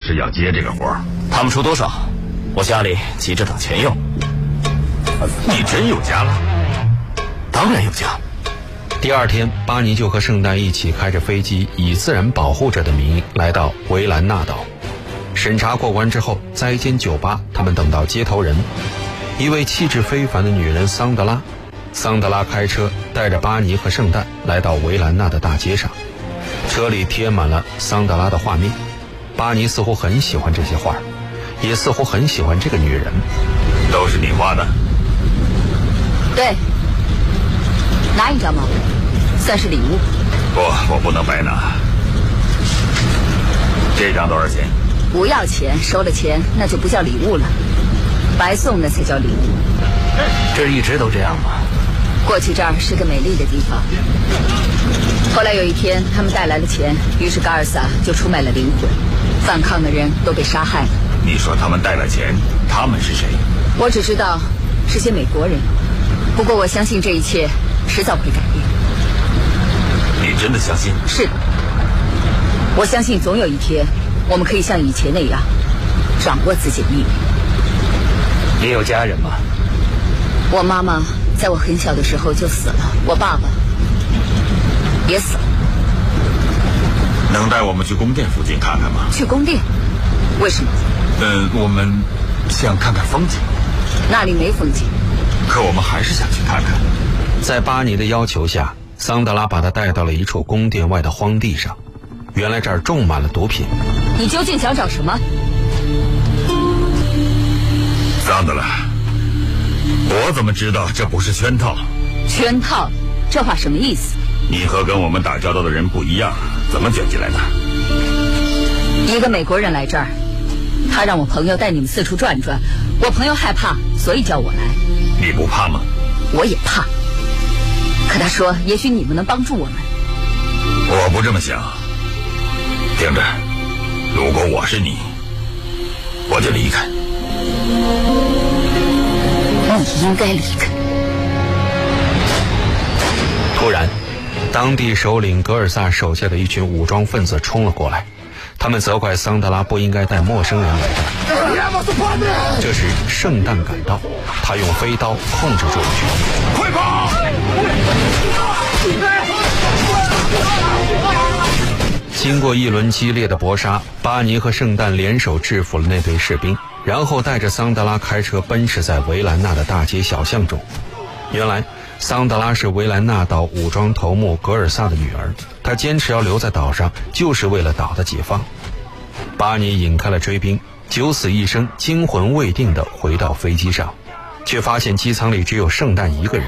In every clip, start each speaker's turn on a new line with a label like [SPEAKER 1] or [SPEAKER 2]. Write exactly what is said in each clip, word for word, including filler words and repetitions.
[SPEAKER 1] 是要接这个活儿。
[SPEAKER 2] 他们出多少，我家里急着找钱用。
[SPEAKER 1] 你真有家了？
[SPEAKER 2] 当然有家。
[SPEAKER 3] 第二天，巴尼就和圣诞一起开着飞机，以自然保护者的名义来到维兰纳岛。审查过关之后，在一间酒吧，他们等到接头人，一位气质非凡的女人桑德拉。桑德拉开车带着巴尼和圣诞来到维兰纳的大街上，车里贴满了桑德拉的画面。巴尼似乎很喜欢这些画，也似乎很喜欢这个女人。
[SPEAKER 1] 都是你画的？
[SPEAKER 4] 对，拿一张吗？算是礼物。
[SPEAKER 1] 不，我不能白拿。这张多少钱？
[SPEAKER 4] 不要钱，收了钱那就不叫礼物了，白送的才叫礼物。
[SPEAKER 2] 这一直都这样吗？
[SPEAKER 4] 过去这儿是个美丽的地方。后来有一天，他们带来了钱，于是嘎尔萨就出卖了灵魂，反抗的人都被杀害了。
[SPEAKER 1] 你说他们带了钱，他们是谁？
[SPEAKER 4] 我只知道是些美国人，不过我相信这一切迟早会改变。
[SPEAKER 1] 你真的相信？
[SPEAKER 4] 是的，我相信总有一天我们可以像以前那样掌握自己的命运。
[SPEAKER 2] 你有家人吗？
[SPEAKER 4] 我妈妈在我很小的时候就死了，我爸爸也死了。
[SPEAKER 1] 能带我们去宫殿附近看看吗？
[SPEAKER 4] 去宫殿？为什么？
[SPEAKER 1] 嗯，我们想看看风景。
[SPEAKER 4] 那里没风景。
[SPEAKER 1] 可我们还是想去看看。
[SPEAKER 3] 在巴尼的要求下，桑德拉把他带到了一处宫殿外的荒地上。原来这儿种满了毒品。
[SPEAKER 4] 你究竟想找什么？
[SPEAKER 1] 桑德拉，我怎么知道这不是圈套？
[SPEAKER 4] 圈套？这话什么意思？
[SPEAKER 1] 你和跟我们打交道的人不一样，怎么卷进来的？
[SPEAKER 4] 一个美国人来这儿，他让我朋友带你们四处转转，我朋友害怕，所以叫我来。
[SPEAKER 1] 你不怕吗？
[SPEAKER 4] 我也怕，可他说也许你们能帮助我们。
[SPEAKER 1] 我不这么想。听着，如果我是你，我就离开。
[SPEAKER 4] 你应该离开。
[SPEAKER 3] 突然，当地首领格尔萨手下的一群武装分子冲了过来，他们责怪桑德拉不应该带陌生人来这儿。这时圣诞赶到，他用飞刀控制住了局面。
[SPEAKER 1] 快跑！
[SPEAKER 3] 经过一轮激烈的搏杀，巴尼和圣诞联手制服了那队士兵，然后带着桑德拉开车奔驰在维兰纳的大街小巷中。原来桑德拉是维兰纳岛武装头目格尔萨的女儿，她坚持要留在岛上，就是为了岛的解放。巴尼引开了追兵，九死一生、惊魂未定地回到飞机上，却发现机舱里只有圣诞一个人。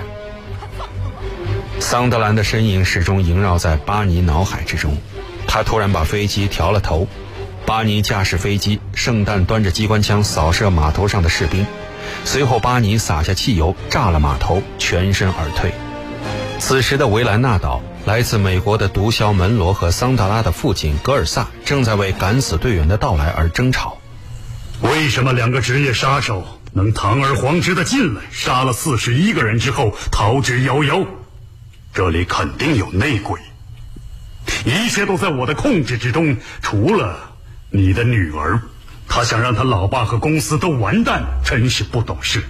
[SPEAKER 3] 桑德兰的身影始终萦绕在巴尼脑海之中。他突然把飞机调了头，巴尼驾驶飞机，圣诞端着机关枪扫射码头上的士兵，随后巴尼洒下汽油炸了码头，全身而退。此时的维兰纳岛，来自美国的毒枭门罗和桑德拉的父亲格尔萨正在为敢死队员的到来而争吵。
[SPEAKER 5] 为什么两个职业杀手能堂而皇之的进来，杀了四十一个人之后逃之夭夭？这里肯定有内鬼，一切都在我的控制之中，除了你的女儿，她想让她老爸和公司都完蛋，真是不懂事。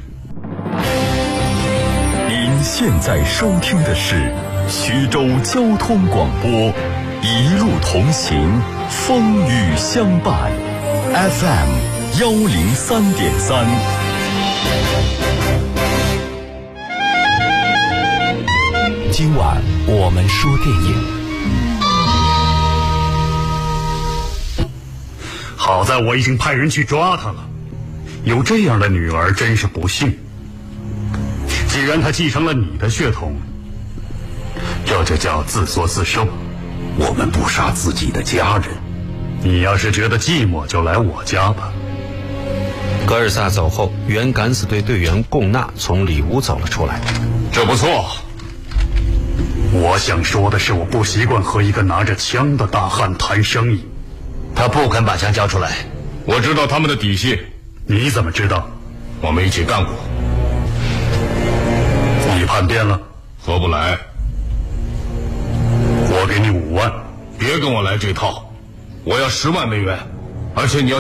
[SPEAKER 6] 您现在收听的是徐州交通广播，一路同行，风雨相伴 ，F M 幺零三点三。
[SPEAKER 7] 今晚我们说电影。
[SPEAKER 5] 好在我已经派人去抓他了，有这样的女儿真是不幸。既然她继承了你的血统，这就叫自作自受。
[SPEAKER 1] 我们不杀自己的家人。
[SPEAKER 5] 你要是觉得寂寞，就来我家吧。
[SPEAKER 3] 格尔萨走后，原敢死队队员贡纳从里屋走了出来。
[SPEAKER 1] 这不错。
[SPEAKER 5] 我想说的是，我不习惯和一个拿着枪的大汉谈生意。
[SPEAKER 2] 他不肯把枪交出来。
[SPEAKER 1] 我知道他们的底细。
[SPEAKER 5] 你怎么知道？
[SPEAKER 1] 我们一起干过。
[SPEAKER 5] 你叛变了？
[SPEAKER 1] 合不来。
[SPEAKER 5] 我给你五万。
[SPEAKER 1] 别跟我来这套，我要十万美元，而且你要